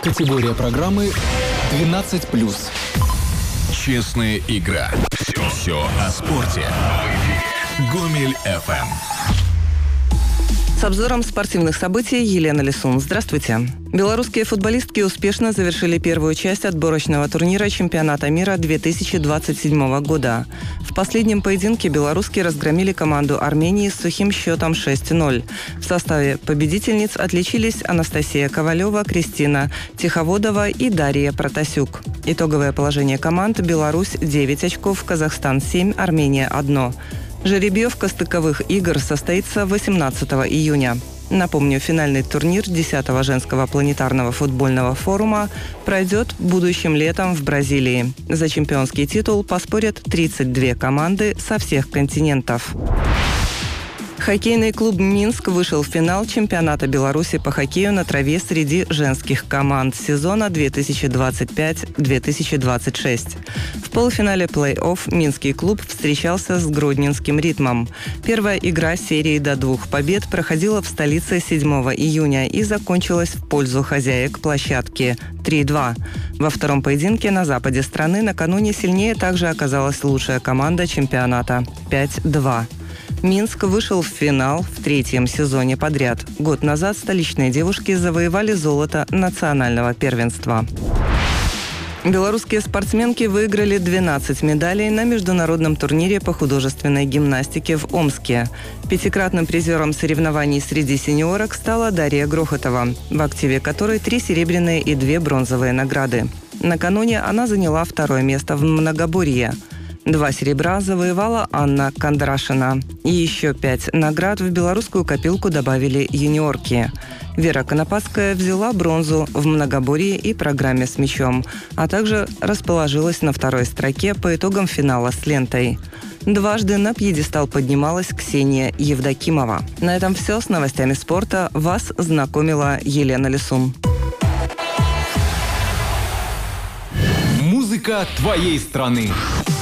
Категория программы 12+. Честная игра. Все о спорте. Гомель FM. С обзором спортивных событий Елена Лисун. Здравствуйте. Белорусские футболистки успешно завершили первую часть отборочного турнира чемпионата мира 2027 года. В последнем поединке белорусские разгромили команду Армении с сухим счетом 6-0. В составе победительниц отличились Анастасия Ковалева, Кристина Тиховодова и Дарья Протасюк. Итоговое положение команд: Беларусь 9 очков, Казахстан 7, Армения 1. Жеребьевка стыковых игр состоится 18 июня. Напомню, финальный турнир 10-го женского планетарного футбольного форума пройдет будущим летом в Бразилии. За чемпионский титул поспорят 32 команды со всех континентов. Хоккейный клуб «Минск» вышел в финал чемпионата Беларуси по хоккею на траве среди женских команд сезона 2025-2026. В полуфинале плей-офф минский клуб встречался с гродненским «Ритмом». Первая игра серии до 2 побед проходила в столице 7 июня и закончилась в пользу хозяек площадки 3-2. Во втором поединке на западе страны накануне сильнее также оказалась лучшая команда чемпионата – 5-2. Минск вышел в финал в 3-м сезоне подряд. Год назад столичные девушки завоевали золото национального первенства. Белорусские спортсменки выиграли 12 медалей на международном турнире по художественной гимнастике в Омске. Пятикратным призером соревнований среди сеньорок стала Дарья Грохотова, в активе которой 3 серебряные и 2 бронзовые награды. Накануне она заняла 2-е место в многоборье. 2 серебра завоевала Анна Кондрашина. И еще 5 наград в белорусскую копилку добавили юниорки. Вера Конопадская взяла бронзу в многоборье и программе с мячом, а также расположилась на 2-й строке по итогам финала с лентой. Дважды на пьедестал поднималась Ксения Евдокимова. На этом все. С новостями спорта вас знакомила Елена Лисун. Музыка твоей страны.